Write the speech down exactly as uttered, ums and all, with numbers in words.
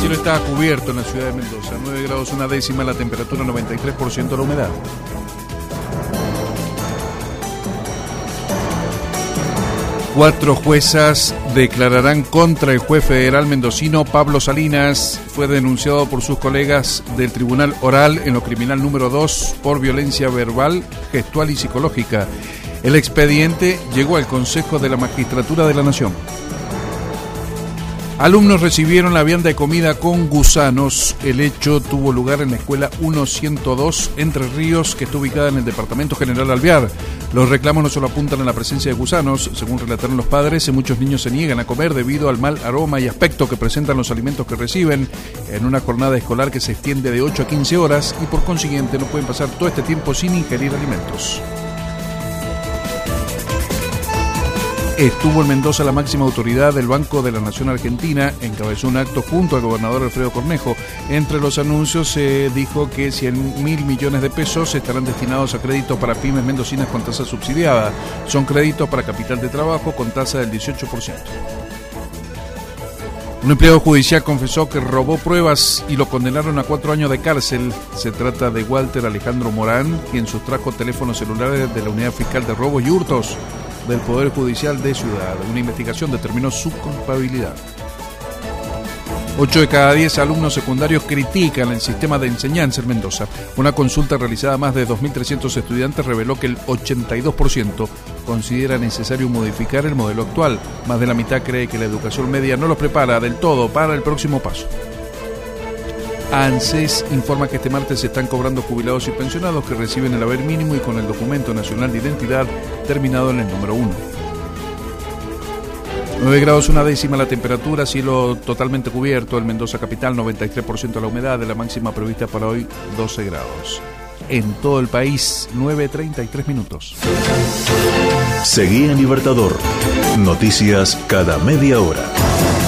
cielo está cubierto en la ciudad de Mendoza. nueve grados una décima, la temperatura noventa y tres por ciento la humedad. Cuatro juezas declararán contra el juez federal mendocino Pablo Salinas. Fue denunciado por sus colegas del Tribunal Oral en lo criminal número dos por violencia verbal, gestual y psicológica. El expediente llegó al Consejo de la Magistratura de la Nación. Alumnos recibieron la vianda de comida con gusanos. El hecho tuvo lugar en la escuela uno ciento dos Entre Ríos, que está ubicada en el departamento General Alvear. Los reclamos no solo apuntan a la presencia de gusanos. Según relataron los padres, muchos niños se niegan a comer debido al mal aroma y aspecto que presentan los alimentos que reciben en una jornada escolar que se extiende de ocho a quince horas y por consiguiente no pueden pasar todo este tiempo sin ingerir alimentos. Estuvo en Mendoza la máxima autoridad del Banco de la Nación Argentina, encabezó un acto junto al gobernador Alfredo Cornejo. Entre los anuncios se dijo que cien mil millones de pesos estarán destinados a créditos para pymes mendocinas con tasa subsidiada. Son créditos para capital de trabajo con tasa del dieciocho por ciento. Un empleado judicial confesó que robó pruebas y lo condenaron a cuatro años de cárcel. Se trata de Walter Alejandro Morán, quien sustrajo teléfonos celulares de la Unidad Fiscal de Robos y Hurtos del Poder Judicial de Ciudad. Una investigación determinó su culpabilidad. Ocho de cada diez alumnos secundarios critican el sistema de enseñanza en Mendoza. Una consulta realizada a más de dos mil trescientos estudiantes reveló que el ochenta y dos por ciento considera necesario modificar el modelo actual. Más de la mitad cree que la educación media no los prepara del todo para el próximo paso. ANSES informa que este martes se están cobrando jubilados y pensionados que reciben el haber mínimo y con el documento nacional de identidad terminado en el número uno. nueve grados una décima la temperatura, cielo totalmente cubierto, el Mendoza capital noventa y tres por ciento la humedad, de la máxima prevista para hoy doce grados. En todo el país, nueve treinta y tres minutos. Seguí en Libertador. Noticias cada media hora.